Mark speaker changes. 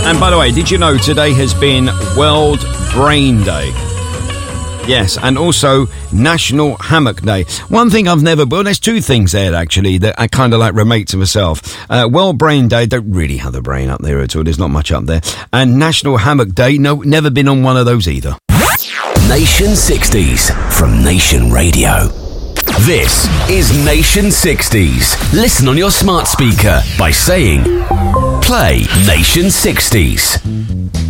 Speaker 1: And by the way, did you know today has been World Brain Day? Yes, and also National Hammock Day. One thing I've never... Well, there's two things there, actually, that I kind of like relate to myself. World Brain Day, don't really have a brain up there at all. There's not much up there. And National Hammock Day, no, never been on one of those either.
Speaker 2: Nation 60s from Nation Radio. This is Nation 60s. Listen on your smart speaker by saying, play Nation 60s.